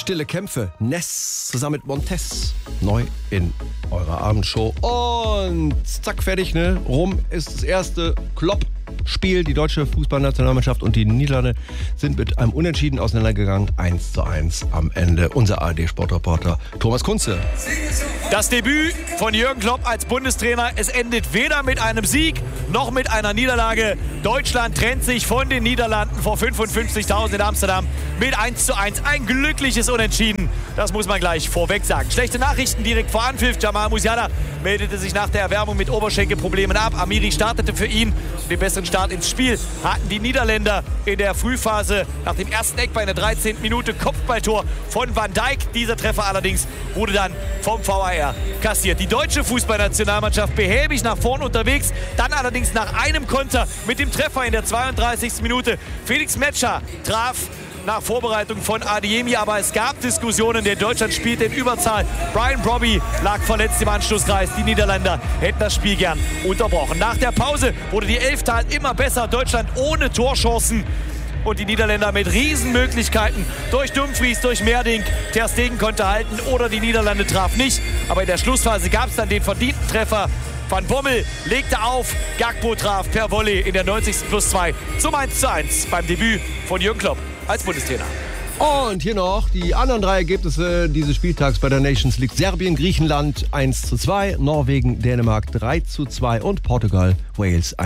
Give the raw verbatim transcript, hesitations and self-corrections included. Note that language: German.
Stille Kämpfe. Ness zusammen mit Montez. Neu in eurer Abendshow. Und zack, fertig, ne? Rum ist das erste Klopp-Spiel. Die deutsche Fußballnationalmannschaft und die Niederlande sind mit einem Unentschieden auseinandergegangen. eins zu eins am Ende. Unser A R D-Sportreporter Thomas Kunze. Das Debüt von Jürgen Klopp als Bundestrainer, es endet weder mit einem Sieg noch mit einer Niederlage. Deutschland trennt sich von den Niederlanden vor fünfundfünfzigtausend in Amsterdam mit eins zu eins. Ein glückliches Unentschieden, das muss man gleich vorweg sagen. Schlechte Nachrichten direkt vor Anpfiff. Jamal Musiala meldete sich nach der Erwärmung mit Oberschenkelproblemen ab. Amiri startete für ihn. Den besseren Start ins Spiel hatten die Niederländer in der Frühphase. Nach dem ersten Eckball in der dreizehnten Minute Kopfballtor von Van Dijk. Dieser Treffer allerdings wurde dann vom V A R kassiert. Die deutsche Fußballnationalmannschaft behäbig nach vorn unterwegs. Dann allerdings nach einem Konter mit dem Treffer in der zweiunddreißigsten Minute. Felix Metscher traf nach Vorbereitung von Adeyemi, aber es gab Diskussionen, denn Deutschland spielt in Überzahl. Brian Brobby lag verletzt im Anschlusskreis. Die Niederländer hätten das Spiel gern unterbrochen. Nach der Pause wurde die Elftal immer besser. Deutschland ohne Torchancen und die Niederländer mit Riesenmöglichkeiten durch Dumfries, durch Merdink. Ter Stegen konnte halten oder die Niederlande traf nicht. Aber in der Schlussphase gab es dann den verdienten Treffer. Van Bommel legte auf, Gakpo traf per Volley in der neunzigsten plus zwei zum eins zu eins beim Debüt von Jürgen Klopp als Bundestrainer. Und hier noch die anderen drei Ergebnisse dieses Spieltags bei der Nations League. Serbien, Griechenland eins zu zwei, Norwegen, Dänemark drei zu zwei und Portugal, Wales